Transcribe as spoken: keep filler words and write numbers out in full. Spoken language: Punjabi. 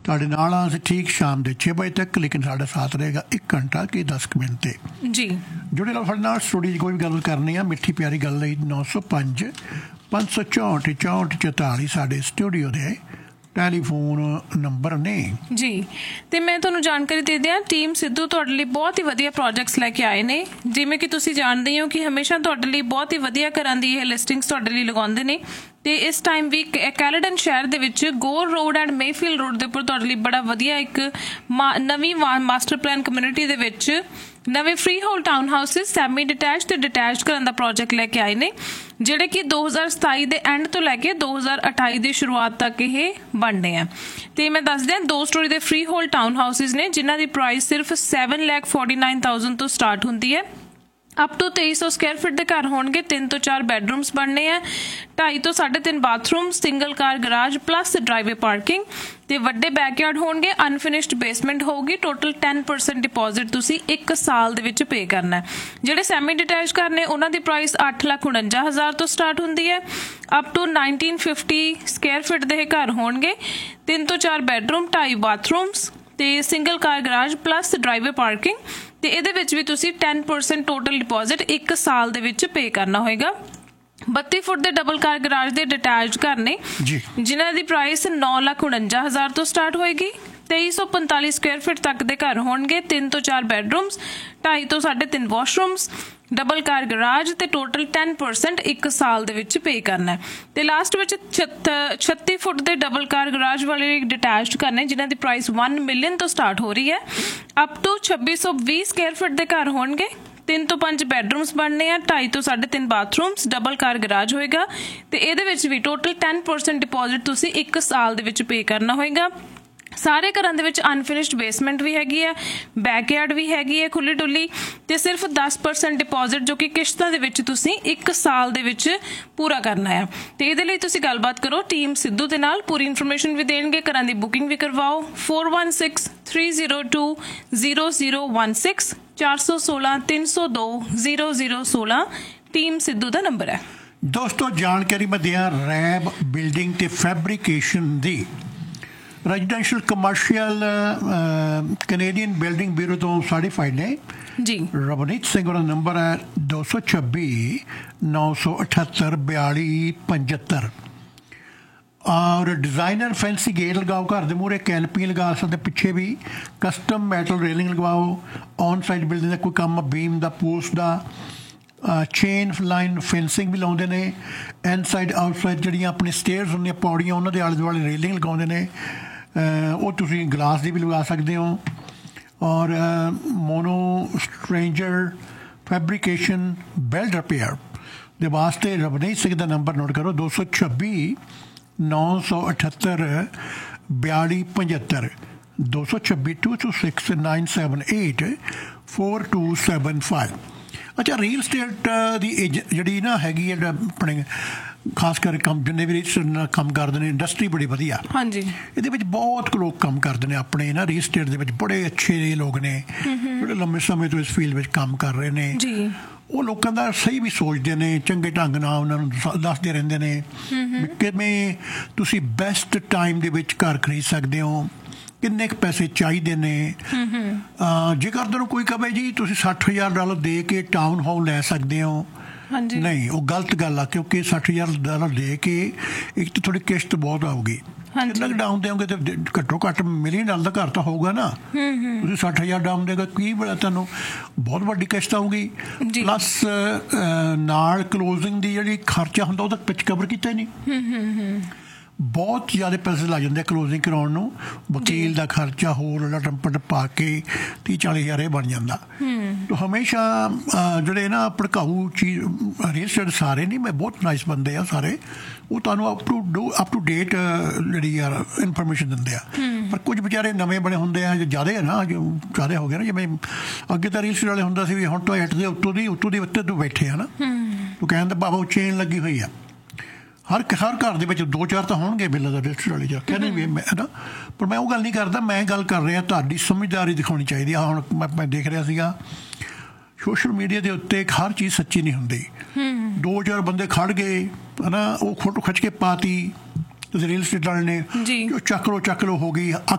ਤੁਹਾਡੇ ਨਾਲ ਆ ਅਸੀਂ ਠੀਕ ਸ਼ਾਮ ਦੇ ਛੇ ਵਜੇ ਤੱਕ, ਲੇਕਿन ਸਾਡਾ ਸਾਥ ਰਹੇਗਾ ਇੱਕ ਘੰਟਾ ਕਿ ਦਸ ਕੁ ਮਿੰਟ ਤੇ ਜੀ। ਜੁੜੇ ਰਹੋ ਸਾਡੇ ਨਾਲ। ਸਟੂਡੀਓ 'ਚ ਕੋਈ ਵੀ ਗੱਲ ਕਰਨੀ ਆ ਮਿੱਠੀ ਪਿਆਰੀ ਗੱਲ ਲਈ ਨੌ ਸੌ ਪੰਜ ਪੰਜ ਸੌ ਚੌਂਹਠ ਚੌਂਹਠ ਚੁਤਾਲੀ ਸਾਡੇ ਸਟੂਡੀਓ ਦੇ ਟੈਲੀਫੋਨ ਨੰਬਰ ਨੇ ਜੀ। ਤੇ ਮੈਂ ਤੁਹਾਨੂੰ ਜਾਣਕਾਰੀ ਦੇ ਦਿਆਂ, ਟੀਮ ਸਿੱਧੂ ਤੁਹਾਡੇ ਲਈ ਬਹੁਤ ਹੀ ਵਧੀਆ ਪ੍ਰੋਜੈਕਟਸ ਲੈ ਕੇ ਆਏ ਨੇ। ਜਿਵੇਂ ਕਿ ਤੁਸੀਂ ਜਾਣਦੇ ਹੋ ਕਿ ਹਮੇਸ਼ਾ ਤੁਹਾਡੇ ਲਈ ਬਹੁਤ ਹੀ ਵਧੀਆ ਘਰਾਂ ਦੀ ਇਹ ਲਿਸਟਿੰਗਸ ਤੁਹਾਡੇ ਲਈ ਲਗਾਉਂਦੇ ਨੇ। ਤੇ ਇਸ ਟਾਈਮ ਵੀ ਕੈਲੇਡਨ ਸ਼ਹਿਰ ਦੇ ਵਿੱਚ ਗੋਰ ਰੋਡ ਐਂਡ ਮੇਫੀਲਡ ਰੋਡ ਦੇ ਉੱਪਰ ਤੁਹਾਡੇ ਲਈ ਬੜਾ ਵਧੀਆ ਇੱਕ ਨਵੀਂ ਮਾਸਟਰ ਪਲਾਨ ਕਮਿਊਨਿਟੀ ਦੇ ਵਿੱਚ ਨਵੇਂ free hole town houses semi detach ਤੇ ਡਿਟੈਚ ਕਰਨ ਦਾ ਪ੍ਰੋਜੈਕਟ ਲੈ ਕੇ ਆਏ ਨੇ, ਜਿਹੜੇ ਕਿ ਦੋ ਹਜ਼ਾਰ ਸਤਾਈ ਦੇ ਐਂਡ ਤੋਂ ਲੈ ਕੇ ਦੋ ਹਜ਼ਾਰ ਅਠਾਈ ਦੀ ਸ਼ੁਰੂਆਤ ਤੱਕ ਇਹ ਬਣਨੇ ਆ। ਤੇ ਮੈਂ ਦੱਸ ਦਿਆਂ ਦੋ ਸਟੋਰੀ ਦੇ ਫ੍ਰੀ ਹੋਲ ਟਾਊਨ ਹਾਊਸਿਸ ਨੇ, ਜਿਨ੍ਹਾਂ ਦੀ ਪ੍ਰਾਈਸ ਸਿਰਫ seven lakh forty nine thousand ਤੋਂ ਸਟਾਰਟ ਹੁੰਦੀ ਹੈ। ਅਪ ਟੂ ਤੇਈ ਸੌ ਸਕੁਆਇਰ ਫੀਟ ਦੇ ਘਰ ਹੋਣਗੇ। ਤਿੰਨ ਤੋਂ ਚਾਰ ਬੈਡਰੂਮਸ ਬਣਨੇ ਆ, ਢਾਈ ਤੋਂ ਸਾਢੇ ਤਿੰਨ ਬਾਥਰੂਮ, ਸਿੰਗਲ ਕਾਰ ਗਰਾਜ ਪਲੱਸ ਡਰਾਈਵੇ ਪਾਰਕਿੰਗ ਤੇ ਵੱਡੇ ਬੈਕਯਾਰਡ ਹੋਣਗੇ। ਅਨਫਿਨਿਸ਼ਡ ਬੇਸਮੈਂਟ ਹੋਊਗੀ। ਟੋਟਲ ਟੈਨ ਪਰਸੈਂਟ ਡਿਪੋਜ਼ਿਟ ਤੁਸੀਂ ਇੱਕ ਸਾਲ ਦੇ ਵਿੱਚ ਪੇ ਕਰਨਾ। ਜਿਹੜੇ ਸੈਮੀ ਡਿਟੈਚ ਘਰ ਨੇ ਉਹਨਾਂ ਦੀ ਪ੍ਰਾਈਸ ਅੱਠ ਲੱਖ ਉਣੰਜਾ ਹਜ਼ਾਰ ਤੋਂ ਸਟਾਰਟ ਹੁੰਦੀ ਹੈ। Up to nineteen fifty Square feet ਦੇ ਘਰ ਹੋਣਗੇ। ਤਿੰਨ ਤੋਂ ਚਾਰ ਬੈਡਰੂਮ, ਢਾਈ ਬਾਥਰੂਮਸ ਤੇ ਸਿੰਗਲ ਕਾਰ ਗਰਾਜ ਪਲੱਸ ਡਰਾਈਵੇ ਪਾਰਕਿੰਗ ਤੇ ਇਹਦੇ ਵਿੱਚ ਵੀ ਤੁਸੀਂ ਟੈਨ ਪਰਸੈਂਟ ਟੋਟਲ ਡਿਪੋਜ਼ਿਟ ਇੱਕ ਸਾਲ ਦੇ ਵਿੱਚ ਪੇ ਕਰਨਾ ਹੋਏਗਾ। ਬੱਤੀ ਫੁੱਟ ਦੇ ਡਬਲ ਕਾਰ ਗਰਾਜ ਦੇ ਡਿਟੈਚ ਘਰ ਨੇ, ਜਿਨ੍ਹਾਂ ਦੀ ਪ੍ਰਾਈਸ ਨੌ ਲੱਖ ਉਣੰਜਾ ਹਜ਼ਾਰ ਤੋਂ ਸਟਾਰਟ ਹੋਏਗੀ। ਤੇਈ ਸੌ ਪੰਤਾਲੀ ਸਕੁਆਇਰ ਫੀਟ ਤੱਕ ਦੇ ਘਰ ਹੋਣਗੇ। ਤਿੰਨ ਤੋਂ ਚਾਰ ਬੈਡਰੂਮਸ, ਢਾਈ ਤੋਂ ਸਾਢੇ ਤਿੰਨ ਵਾਸ਼ਰੂਮਸ, ਡਬਲ ਕਾਰ ਗਰਾਜ ਤੇ ਟੋਟਲ ਟੈਨ ਪਰਸੈਂਟ ਇੱਕ ਸਾਲ ਦੇ ਵਿੱਚ ਪੇ ਕਰਨਾ। ਤੇ ਲਾਸਟ ਵਿੱਚ ਛੱਤੀ ਫੁੱਟ ਦੇ ਡਬਲ ਕਾਰ ਗਰਾਜ ਵਾਲੇ ਡਿਟੈਚਡ ਘਰ ਨੇ, ਜਿਨ੍ਹਾਂ ਦੀ ਪ੍ਰਾਈਸ ਇੱਕ ਮਿਲੀਅਨ ਤੋਂ ਸਟਾਰਟ ਹੋ ਰਹੀ ਹੈ। ਅਪ ਟੂ ਛੱਬੀ ਸੌ ਵੀਹ ਸਕੁਆਇਰ ਫੀਟ ਦੇ ਘਰ ਹੋਣਗੇ। ਤਿੰਨ ਤੋਂ ਪੰਜ ਬੈਡਰੂਮਸ ਬਣਨੇ ਆ, ਢਾਈ ਤੋਂ ਸਾਢੇ ਤਿੰਨ ਬਾਥਰੂਮਸ, ਡਬਲ ਕਾਰ ਗਰਾਜ ਹੋਏਗਾ ਤੇ ਇਹਦੇ ਵਿੱਚ ਵੀ ਟੋਟਲ ਟੈਨ ਪਰਸੈਂਟ ਡਿਪੋਜ਼ਿਟ ਤੁਸੀਂ ਇੱਕ ਸਾਲ ਦੇ ਵਿੱਚ ਪੇ ਕਰਨਾ ਹੋਏਗਾ। ਸਾਰੇ ਘਰਾਂ ਦੇ ਵਿੱਚ ਅਨਫਿਨਿਸ਼ਡ ਬੇਸਮੈਂਟ ਵੀ ਹੈਗੀ ਹੈ, ਬੈਕਯਾਰਡ ਵੀ ਹੈਗੀ ਹੈ ਖੁੱਲੀ ਡੁੱਲੀ, ਤੇ ਸਿਰਫ ਦਸ ਪਰਸੈਂਟ ਡਿਪੋਜ਼ਿਟ ਜੋ ਕਿ ਕਿਸ਼ਤਾਂ ਦੇ ਵਿੱਚ ਤੁਸੀਂ ਇੱਕ ਸਾਲ ਦੇ ਵਿੱਚ ਪੂਰਾ ਕਰਨਾ ਹੈ। ਤੇ ਇਹਦੇ ਲਈ ਤੁਸੀਂ ਗੱਲਬਾਤ ਕਰੋ ਟੀਮ ਸਿੱਧੂ ਦੇ ਨਾਲ। ਪੂਰੀ ਇਨਫੋਰਮੇਸ਼ਨ ਵੀ ਦੇਣਗੇ, ਘਰਾਂ ਦੀ ਬੁਕਿੰਗ ਵੀ ਕਰਵਾਓ। Four one six three zero two zero zero one six ਚਾਰ ਸੌ ਸੋਲਾਂ ਤਿੰਨ ਸੌ ਦੋ ਜ਼ੀਰੋ ਜ਼ੀਰੋ ਸੋਲਾਂ ਟੀਮ ਸਿੱਧੂ ਦਾ ਨੰਬਰ ਹੈ। ਦੋਸਤੋ ਜਾਣਕਾਰੀ ਮੈਂ ਦਿਆਂ ਰੈਬ ਬਿਲਡਿੰਗ ਤੇ ਫੈਬਰੀਕੇਸ਼ਨ ਦੀ। Residential commercial Canadian building bureau ਤੋਂ ਸਰਟੀਫਾਈਡ ਨੇ ਜੀ। ਰਵਨੀਤ ਸਿੰਘ ਦਾ ਨੰਬਰ ਹੈ ਦੋ ਸੌ ਛੱਬੀ ਨੌ ਸੌ ਅਠੱਤਰ ਬਿਆਲੀ ਪੰਝੱਤਰ। ਔਰ ਡਿਜ਼ਾਈਨਰ ਫੈਂਸੀ ਗੇਟ ਲਗਾਓ, ਘਰ ਦੇ ਮੂਹਰੇ ਕੈਨਪੀ ਲਗਾ ਸਕਦੇ, ਪਿੱਛੇ ਵੀ custom metal railing ਲਗਵਾਓ। On side building ਦਾ ਕੋਈ ਕੰਮ, ਬੀਮ ਦਾ, ਪੋਸਟ ਦਾ, ਚੇਨ ਲਾਈਨ ਫੈਂਸਿੰਗ ਵੀ ਲਾਉਂਦੇ ਨੇ। ਇਨ ਸਾਈਡ ਆਊਟ ਸਾਈਡ ਜਿਹੜੀਆਂ ਆਪਣੀ ਸਟੇਅਰਸ ਹੁੰਦੀਆਂ, ਪੌੜੀਆਂ, ਉਹਨਾਂ ਦੇ ਆਲੇ ਦੁਆਲੇ ਰੇਲਿੰਗ ਲਗਾਉਂਦੇ ਨੇ। ਉਹ ਤੁਸੀਂ ਗਲਾਸ ਦੀ ਵੀ ਲਗਾ ਸਕਦੇ ਹੋ। ਔਰ mono stranger fabrication build repair ਦੇ ਵਾਸਤੇ ਰਵਨੀਤ ਸਿੰਘ ਦਾ ਨੰਬਰ ਨੋਟ ਕਰੋ ਦੋ ਸੌ ਛੱਬੀ ਨੌ ਸੌ ਅਠੱਤਰ ਬਿਆਲੀ ਪੰਝੱਤਰ ਦੋ ਸੌ ਛੱਬੀ to two six nine seven eight four two seven five. ਅੱਛਾ, ਰੀਅਲ ਸਟੇਟ ਦੀ ਏਜ ਜਿਹੜੀ ਨਾ ਹੈਗੀ ਹੈ ਆਪਣੇ ਖਾਸ ਕਰ ਕੰਮ ਜਿੰਨੇ ਵੀ ਰੀਅਲ ਕੰਮ ਕਰਦੇ ਨੇ, ਇੰਡਸਟਰੀ ਬੜੀ ਵਧੀਆ। ਹਾਂਜੀ, ਇਹਦੇ ਵਿੱਚ ਬਹੁਤ ਲੋਕ ਕੰਮ ਕਰਦੇ ਨੇ ਆਪਣੇ ਨਾ ਰੀਅਲ ਸਟੇਟ ਦੇ ਵਿੱਚ। ਬੜੇ ਅੱਛੇ ਲੋਕ ਨੇ ਜਿਹੜੇ ਲੰਮੇ ਸਮੇਂ ਤੋਂ ਇਸ ਫੀਲਡ ਵਿੱਚ ਕੰਮ ਕਰ ਰਹੇ ਨੇ। ਉਹ ਲੋਕਾਂ ਦਾ ਸਹੀ ਵੀ ਸੋਚਦੇ ਨੇ, ਚੰਗੇ ਢੰਗ ਨਾਲ ਉਹਨਾਂ ਨੂੰ ਦੱਸਦੇ ਰਹਿੰਦੇ ਨੇ ਕਿਵੇਂ ਤੁਸੀਂ ਬੈਸਟ ਟਾਈਮ ਦੇ ਵਿੱਚ ਘਰ ਖਰੀਦ ਸਕਦੇ ਹੋ, ਕਿੰਨੇ ਕੁ ਪੈਸੇ ਚਾਹੀਦੇ ਨੇ। ਜੇਕਰ ਤੁਹਾਨੂੰ ਕੋਈ ਕਹੇ ਜੀ ਤੁਸੀਂ ਸੱਠ ਹਜ਼ਾਰ ਡਾਲਰ ਦੇ ਕੇ ਟਾਊਨ ਹਾਲ ਲੈ ਸਕਦੇ ਹੋ, ਨਹੀਂ, ਉਹ ਗਲਤ ਗੱਲ ਆ। ਕਿਉਂਕਿ ਸੱਠ ਹਜ਼ਾਰ ਡਾਲਰ ਦੇ ਕੇ ਇੱਕ ਤਾਂ ਥੋੜੀ ਕਿਸ਼ਤ ਬਹੁਤ ਆਊਗੀ। ਕਿੰਨਾ ਕੁ ਡਾਊਨ ਦੇਓਗੇ ਤੇ ਘੱਟੋ ਘੱਟ ਮਿਲੀਅਨ ਡਾਲਰ ਦਾ ਘਰ ਤਾਂ ਹੋਊਗਾ ਨਾ। ਤੁਸੀਂ ਸੱਠ ਹਜ਼ਾਰ ਡਾਊਨ ਦੇਗਾ, ਕੀ ਬੜਾ ਤੁਹਾਨੂੰ ਬਹੁਤ ਵੱਡੀ ਕਿਸ਼ਤ ਆਊਗੀ। ਪਲੱਸ ਨਾਲ ਕਲੋਜ਼ਿੰਗ ਦੀ ਜਿਹੜੀ ਖਰਚਾ ਹੁੰਦਾ ਉਹ ਤਾਂ ਪਿੱਛ ਕਵਰ ਕੀਤਾ ਹੀ ਨਹੀਂ। ਬਹੁਤ ਜ਼ਿਆਦਾ ਪੈਸੇ ਲੱਗ ਜਾਂਦੇ ਕਲੋਜ਼ਿੰਗ ਕਰਾਉਣ ਨੂੰ। ਵਕੀਲ ਦਾ ਖਰਚਾ ਹੋਰ ਲਟਮ ਪਟ ਪਾ ਕੇ ਤੀਹ ਚਾਲੀ ਹਜ਼ਾਰ ਇਹ ਬਣ ਜਾਂਦਾ। ਹਮੇਸ਼ਾ ਜਿਹੜੇ ਨਾ ਭੜਕਾਊ ਚੀਜ਼ ਰੀਅਲ ਸਟੇਟ ਸਾਰੇ ਨਹੀਂ, ਮੈਂ ਬਹੁਤ ਨਾਈਸ ਬੰਦੇ ਆ ਸਾਰੇ, ਉਹ ਤੁਹਾਨੂੰ up to do up to date ਜਿਹੜੀ ਯਾਰ ਇਨਫੋਰਮੇਸ਼ਨ ਦਿੰਦੇ ਆ। ਪਰ ਕੁਝ ਵਿਚਾਰੇ ਨਵੇਂ ਬਣੇ ਹੁੰਦੇ ਆ, ਜੋ ਜ਼ਿਆਦਾ ਹੈ ਨਾ, ਜੋ ਜ਼ਿਆਦਾ ਹੋ ਗਿਆ ਨਾ। ਜਿਵੇਂ ਅੱਗੇ ਤਾਂ ਰੀਅਲ ਸਟੇਟ ਵਾਲੇ ਹੁੰਦਾ ਸੀ ਵੀ ਹੁਣ ਤੋਂ ਹਿੱਟ ਦੇ ਉੱਤੋਂ ਦੀ ਉੱਤੋਂ ਦੀ ਉੱਤੇ ਤੂੰ ਬੈਠੇ ਆ ਨਾ, ਤੂੰ ਕਹਿੰਦਾ ਬਾਬਾ ਉਹ ਚੇਨ ਲੱਗੀ ਹੋਈ ਆ। ਹਰ ਹਰ ਘਰ ਦੇ ਵਿੱਚ ਦੋ ਚਾਰ ਤਾਂ ਹੋਣਗੇ ਬਿੱਲਾਂ ਦਾ ਰਜਿਸਟਰ ਵਾਲੇ ਜਾ ਕਹਿੰਦੇ ਵੀ ਮੈਂ ਨਾ। ਪਰ ਮੈਂ ਉਹ ਗੱਲ ਨਹੀਂ ਕਰਦਾ, ਮੈਂ ਗੱਲ ਕਰ ਰਿਹਾ ਤੁਹਾਡੀ ਸਮਝਦਾਰੀ ਦਿਖਾਉਣੀ ਚਾਹੀਦੀ ਆ। ਹੁਣ ਮੈਂ ਮੈਂ ਦੇਖ ਰਿਹਾ ਸੀਗਾ ਸੋਸ਼ਲ ਮੀਡੀਆ ਦੇ ਉੱਤੇ ਹਰ ਚੀਜ਼ ਸੱਚੀ ਨਹੀਂ ਹੁੰਦੀ। ਦੋ ਚਾਰ ਬੰਦੇ ਖੜ ਗਏ ਹੈ ਨਾ, ਉਹ ਫੋਟੋ ਖਿੱਚ ਕੇ ਪਾਤੀ ਰੀਅਲ ਸਟੇਟ ਵਾਲੇ ਨੇ, ਚੱਕ ਲਓ ਚੱਕ ਲਓ ਹੋ ਗਈ।